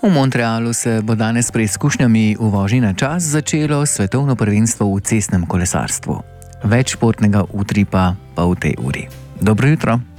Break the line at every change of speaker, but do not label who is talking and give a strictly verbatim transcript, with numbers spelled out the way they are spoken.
V Montrealu se bo danes s preizkušnjami v vožnji na čas začelo svetovno prvenstvo v cestnem kolesarstvu. Več športnega utripa pa v tej uri. Dobro jutro.